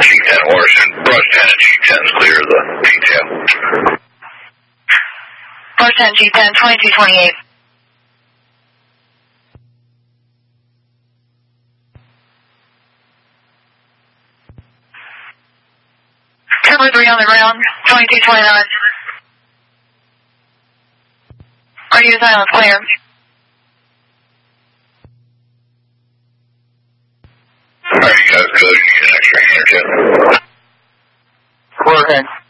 G10 horse and brush 10 and G10 is clear of the detail. Brush 10 G10 2228. Turbo 3 on the ground, 2229. Radio silence clear. Alright, you guys good? You get an extra hand or two? Clear hand.